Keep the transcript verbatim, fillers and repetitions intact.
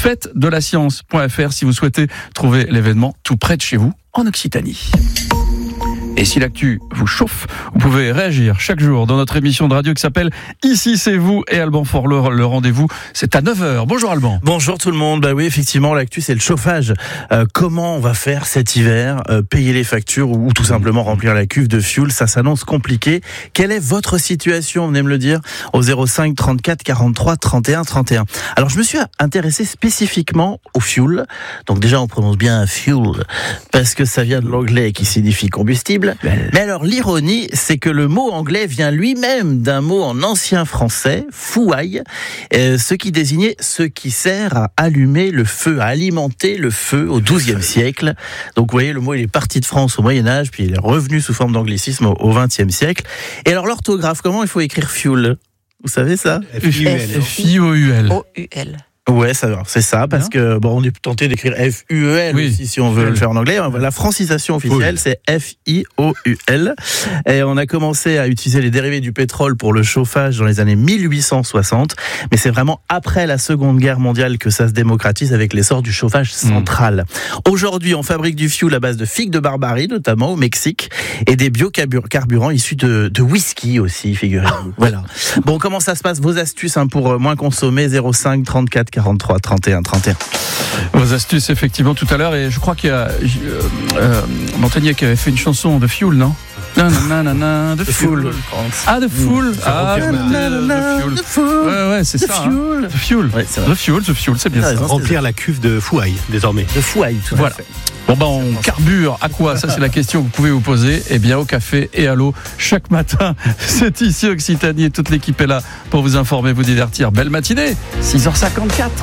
fête de la science point f r si vous souhaitez trouver l'événement tout près de chez vous en Occitanie. Et si l'actu vous chauffe, vous pouvez réagir chaque jour dans notre émission de radio qui s'appelle Ici c'est vous et Alban Forleur. Le rendez-vous, c'est à neuf heures. Bonjour Alban. Bonjour tout le monde. Bah oui, effectivement, l'actu c'est le chauffage. Euh, comment on va faire cet hiver, euh, payer les factures ou, ou tout simplement remplir la cuve de fuel? Ça s'annonce compliqué. Quelle est votre situation? Venez me le dire au zéro cinq trente-quatre quarante-trois trente et un trente et un. Alors je me suis intéressé spécifiquement au fuel. Donc déjà on prononce bien fuel parce que ça vient de l'anglais qui signifie combustible. Mais alors l'ironie, c'est que le mot anglais vient lui-même d'un mot en ancien français, fouaille, euh, ce qui désignait ce qui sert à allumer le feu, à alimenter le feu au douzième siècle. Donc vous voyez, le mot il est parti de France au Moyen-Âge, puis il est revenu sous forme d'anglicisme au vingtième siècle. Et alors l'orthographe, comment il faut écrire fuel? Vous savez ça? F I O U L. O U L. Ouais, ça, c'est ça, parce que bon, on est tenté d'écrire F U E L oui. aussi, si on veut le faire en anglais. La francisation officielle, oui. c'est F I O U L. Et on a commencé à utiliser les dérivés du pétrole pour le chauffage dans les années mille huit cent soixante. Mais c'est vraiment après la Seconde Guerre mondiale que ça se démocratise avec l'essor du chauffage central. Mmh. Aujourd'hui, on fabrique du fuel à base de figues de Barbarie, notamment au Mexique, et des biocarburants issus de, de whisky aussi, figurez-vous. Voilà. Bon, comment ça se passe? Vos astuces hein, pour moins consommer, zéro cinq trente-quatre quarante-trois trente et un trente et un. Vos astuces effectivement tout à l'heure, et je crois qu'il y a euh, euh, Montagnier qui avait fait une chanson de Fuel, non? Nanana, de Fuel. Ah, de Fuel. Ah, de Fuel. Ouais, ouais, c'est ça. De Fuel. De Fuel, de Fuel, c'est bien ça. Remplir la cuve de fouaille, désormais. De fouaille, tout voilà. à fait. Bon ben on carbure à quoi? Ça c'est la question que vous pouvez vous poser. Eh bien au café et à l'eau chaque matin. C'est ici Occitanie et toute l'équipe est là pour vous informer, vous divertir. Belle matinée, six heures cinquante-quatre.